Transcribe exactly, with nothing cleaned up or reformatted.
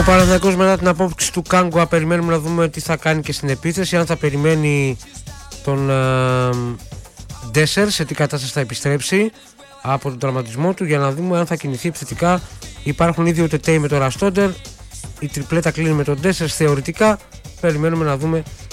Ο Παναθηναϊκός μετά την απόψη του Κάγκουα περιμένουμε να δούμε τι θα κάνει και στην επίθεση, αν θα περιμένει τον Ντέσσερ, σε τι κατάσταση θα επιστρέψει από τον τραυματισμό του, για να δούμε αν θα κινηθεί επιθετικά. Υπάρχουν ήδη ο Τετέι με τον Ραστόντερ, η τριπλέτα κλείνει με τον Ντέσσερ θεωρητικά, περιμένουμε να δούμε